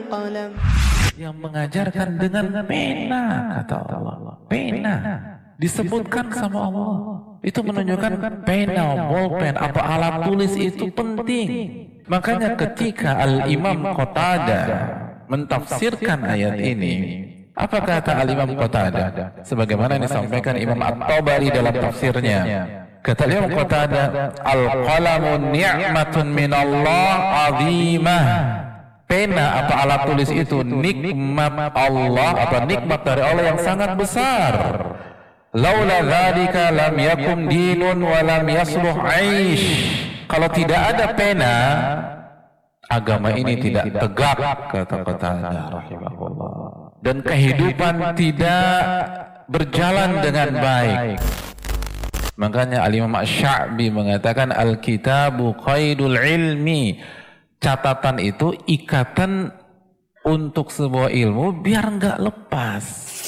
Yang mengajarkan dengan pena, kata Allah. Pena disebutkan sama Allah. Itu menunjukkan pena, bolpen, apa alat tulis itu penting. Makanya ketika Al-Imam Qatadah mentafsirkan ayat ini, apa kata Al-Imam Qatadah? Sebagaimana yang disampaikan Imam At-Tabari dalam tafsirnya. Kata Imam Qatadah, al-qalamu ni'matun minallah azimah. Pena apa alat tulis itu nikmat Allah, apa nikmat dari Allah yang sangat besar. Laula dzalika lam yakun dinun wa lam yasluh 'aish. Kalau tidak ada pena, agama ini tidak tegak, kata Qatadah rahimahullah. Dan kehidupan tidak berjalan dengan baik. Makanya Al-Imam Asy-Sya'bi mengatakan al-kitabu qaidul ilmi. Catatan itu ikatan untuk sebuah ilmu biar enggak lepas.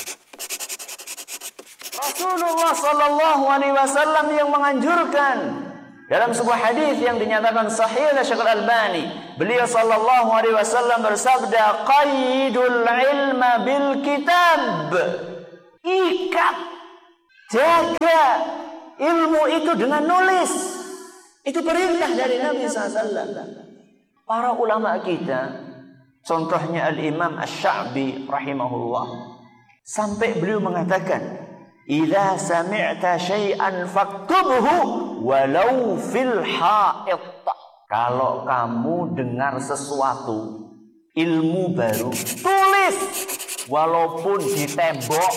Rasulullah sallallahu alaihi wasallam yang menganjurkan dalam sebuah hadis yang dinyatakan sahih oleh Syekh Al-Albani, beliau sallallahu alaihi wasallam bersabda, qaidul ilma bil kitab. Ikat, jaga ilmu itu dengan nulis. Itu perintah dari Nabi SAW. Para ulama kita, contohnya Al-Imam Asy-Sya'bi rahimahullah, sampai beliau mengatakan, idza sami'ta syai'an faktubhu walau fil ha'id. Kalau kamu dengar sesuatu, ilmu baru, tulis walaupun di tembok.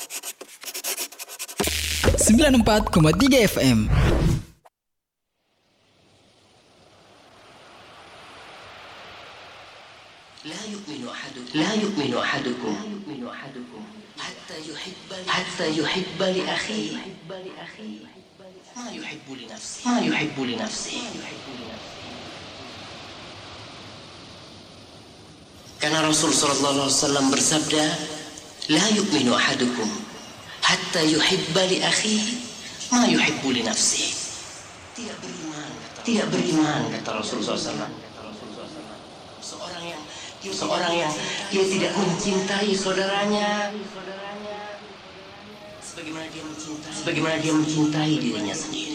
94,3 FM. لا يؤمن أحدكم حتى يحب لأخيه ما يحب لنفسه. Karena Rasul sallallahu alaihi wasallam bersabda, la yu'minu ahadukum hatta yuhibba li akhihi ma yuhibbu li nafsihi. Tidak beriman, kata Rasul sallallahu alaihi wasallam. Seorang yang dia tidak mencintai saudaranya sebagaimana dia mencintai dirinya sendiri.